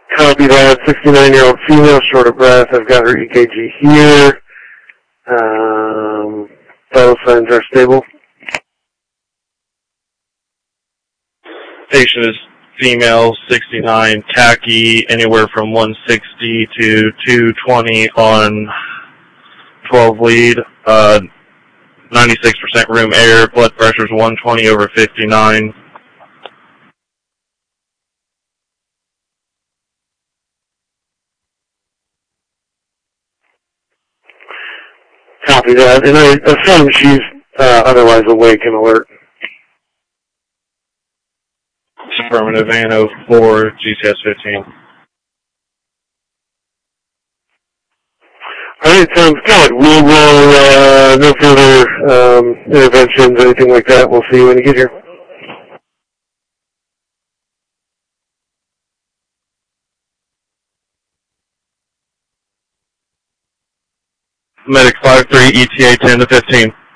Copy that. 69-year-old female, short of breath. I've got her EKG here. Vital signs are stable. Patient is female, 69, tachy, anywhere from 160 to 220 on 12 lead. 96% room air. Blood pressure is 120/59. Copy that. And I assume she's otherwise awake and alert. Affirmative, ANO 4, GCS 15. Alright, sounds good. We will, no further interventions, anything like that. We'll see you when you get here. Medic 5-3, ETA 10 to 15.